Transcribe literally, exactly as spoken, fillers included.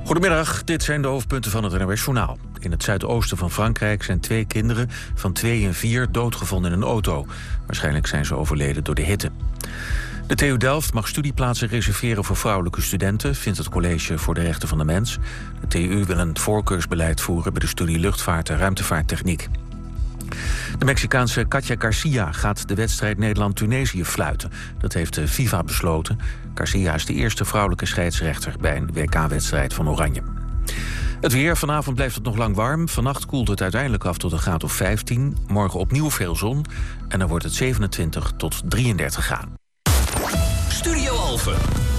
Goedemiddag, dit zijn de hoofdpunten van het N O S-journaal. In het zuidoosten van Frankrijk zijn twee kinderen van twee en vier doodgevonden in een auto. Waarschijnlijk zijn ze overleden door de hitte. De T U Delft mag studieplaatsen reserveren voor vrouwelijke studenten, vindt het College voor de Rechten van de Mens. De T U wil een voorkeursbeleid voeren bij de studie Luchtvaart en Ruimtevaarttechniek. De Mexicaanse Katja Garcia gaat de wedstrijd Nederland-Tunesië fluiten. Dat heeft de FIFA besloten. Garcia is de eerste vrouwelijke scheidsrechter bij een W K-wedstrijd van Oranje. Het weer. Vanavond blijft het nog lang warm. Vannacht koelt het uiteindelijk af tot een graad of vijftien. Morgen opnieuw veel zon. En dan wordt het zevenentwintig tot drieëndertig graden. Studio Alphen.